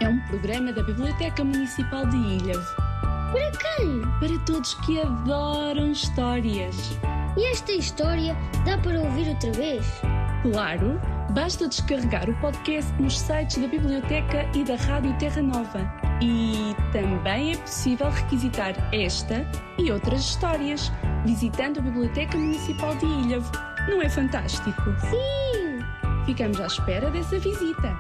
É um programa da Biblioteca Municipal de Ilhavo. Para quem? Para todos que adoram histórias. E esta história dá para ouvir outra vez? Claro, basta descarregar o podcast nos sites da Biblioteca e da Rádio Terra Nova. E também é possível requisitar esta e outras histórias visitando a Biblioteca Municipal de Ilhavo. Não é fantástico? Sim! Ficamos à espera dessa visita.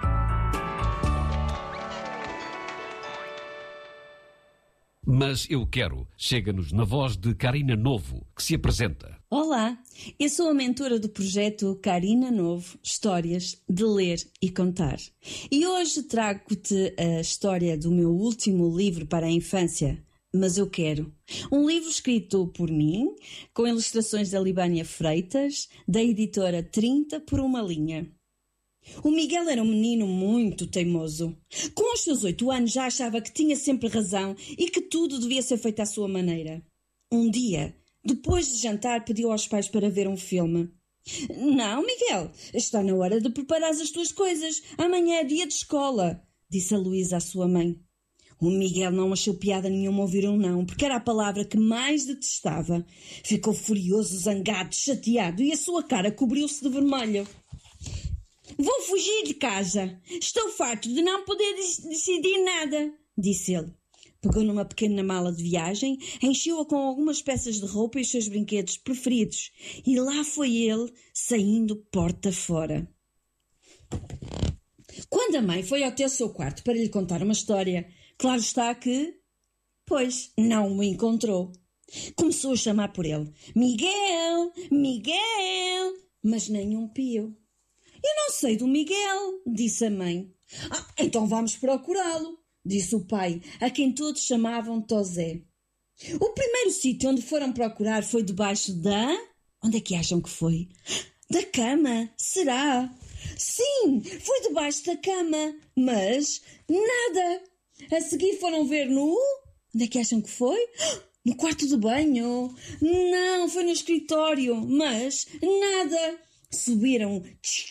Mas eu quero. Chega-nos na voz de Carina Novo, que se apresenta. Olá, eu sou a mentora do projeto Carina Novo, Histórias de Ler e Contar. E hoje trago-te a história do meu último livro para a infância, Mas Eu Quero. Um livro escrito por mim, com ilustrações da Libânia Freitas, da editora 30 por uma linha. O Miguel era um menino muito teimoso. Com os seus 8 anos já achava que tinha sempre razão e que tudo devia ser feito à sua maneira. Um dia, depois de jantar, pediu aos pais para ver um filme. Não, Miguel, está na hora de preparar as tuas coisas. Amanhã é dia de escola, disse a Luísa à sua mãe. O Miguel não achou piada nenhuma ouvir um não, porque era a palavra que mais detestava. Ficou furioso, zangado, chateado e a sua cara cobriu-se de vermelho. Vou fugir de casa. Estou farto de não poder decidir nada, disse ele. Pegou numa pequena mala de viagem, encheu-a com algumas peças de roupa e os seus brinquedos preferidos. E lá foi ele, saindo porta fora. Quando a mãe foi até o seu quarto para lhe contar uma história, claro está que, pois, não o encontrou. Começou a chamar por ele. Miguel, Miguel, mas nenhum pio. Eu não sei do Miguel, disse a mãe. Então vamos procurá-lo, disse o pai, a quem todos chamavam Tosé. O primeiro sítio onde foram procurar foi debaixo da... Onde é que acham que foi? Da cama, será? Sim, foi debaixo da cama, mas nada. A seguir foram ver no... Onde é que acham que foi? No quarto de banho. Não, foi no escritório, mas nada. Subiram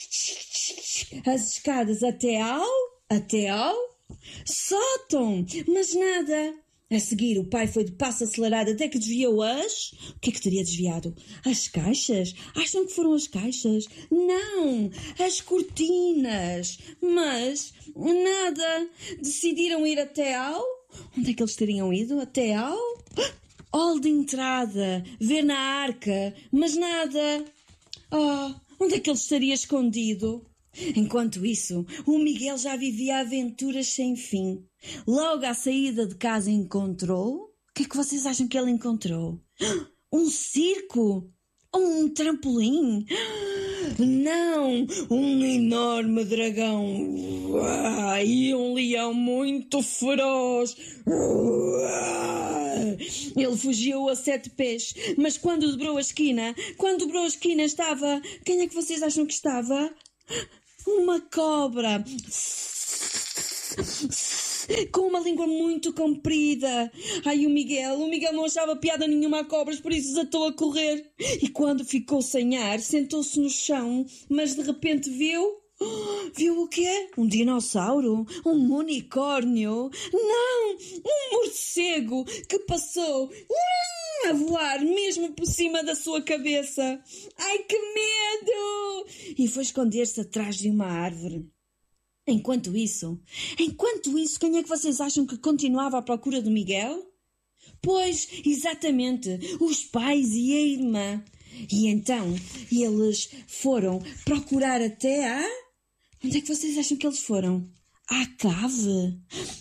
as escadas até ao sótão, mas nada. A seguir o pai foi de passo acelerado até que desviou as... O que é que teria desviado? As caixas? Acham que foram as caixas? Não, as cortinas. Mas nada. Decidiram ir até ao... Onde é que eles teriam ido? Até ao... hall de entrada, ver na arca, mas nada. Onde é que ele estaria escondido? Enquanto isso, o Miguel já vivia aventuras sem fim. Logo à saída de casa encontrou... O que é que vocês acham que ele encontrou? Um circo? Um trampolim? Não, um enorme dragão. E um leão muito feroz. Ele fugiu a 7 pés, mas quando dobrou a esquina estava... Quem é que vocês acham que estava? Uma cobra. Com uma língua muito comprida. O Miguel não achava piada nenhuma a cobras, por isso desatou a correr. E quando ficou sem ar, sentou-se no chão, mas de repente viu o quê? Um dinossauro? Um unicórnio? Não! Um morcego que passou a voar mesmo por cima da sua cabeça. Ai, que medo! E foi esconder-se atrás de uma árvore. Enquanto isso, quem é que vocês acham que continuava à procura do Miguel? Pois, exatamente, os pais e a irmã. E então, eles foram procurar até a... Onde é que vocês acham que eles foram? À cave?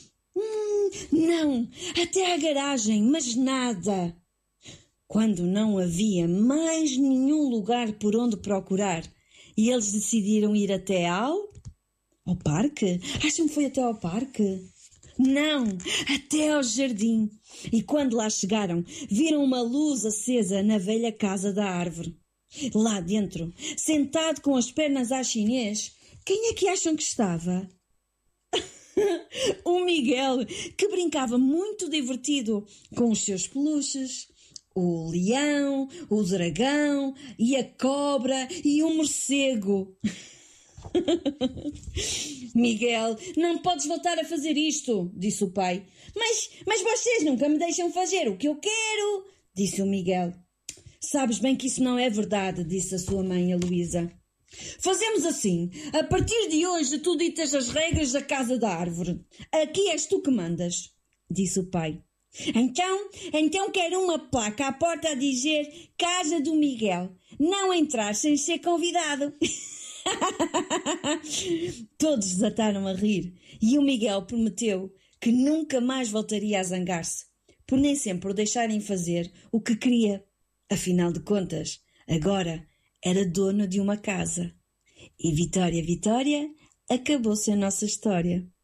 Não, até à garagem, mas nada. Quando não havia mais nenhum lugar por onde procurar, e eles decidiram ir até ao parque? Acham que foi até ao parque? Não, até ao jardim. E quando lá chegaram, viram uma luz acesa na velha casa da árvore. Lá dentro, sentado com as pernas à chinês, quem é que acham que estava? O Miguel, que brincava muito divertido com os seus peluches, o leão, o dragão e a cobra e o morcego. Miguel, não podes voltar a fazer isto, disse o pai. Mas vocês nunca me deixam fazer o que eu quero, disse o Miguel. Sabes bem que isso não é verdade, disse a sua mãe, a Luísa. Fazemos assim, a partir de hoje tu ditas as regras da casa da árvore. Aqui és tu que mandas, disse o pai. Então quero uma placa à porta a dizer Casa do Miguel. Não entrar sem ser convidado. Todos desataram a rir e o Miguel prometeu que nunca mais voltaria a zangar-se, por nem sempre o deixarem fazer o que queria. Afinal de contas, agora era dono de uma casa. E Vitória, Vitória, acabou-se a nossa história.